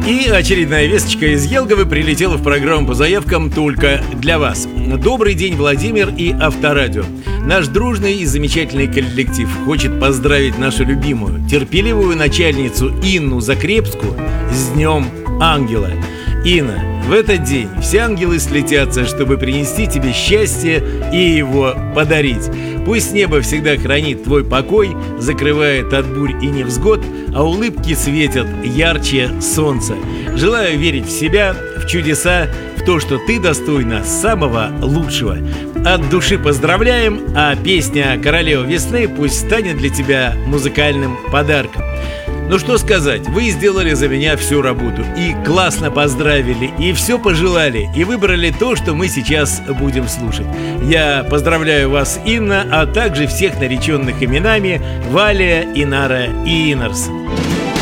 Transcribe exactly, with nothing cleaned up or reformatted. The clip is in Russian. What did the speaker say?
И очередная весточка из Елговы прилетела в программу по заявкам только для вас. Добрый день, Владимир и Авторадио. Наш дружный и замечательный коллектив хочет поздравить нашу любимую, терпеливую начальницу Инну Закрепскую с Днем Ангела. Инна, в этот день все ангелы слетятся, чтобы принести тебе счастье и его подарить. Пусть небо всегда хранит твой покой, закрывает от бурь и невзгод, а улыбки светят ярче солнца. Желаю верить в себя, в чудеса, в то, что ты достойна самого лучшего. От души поздравляем, а песня «Королева весны» пусть станет для тебя музыкальным подарком. Ну что сказать, вы сделали за меня всю работу, и классно поздравили, и все пожелали, и выбрали то, что мы сейчас будем слушать. Я поздравляю вас, Инна, а также всех нареченных именами Валя, Инара и Инарс.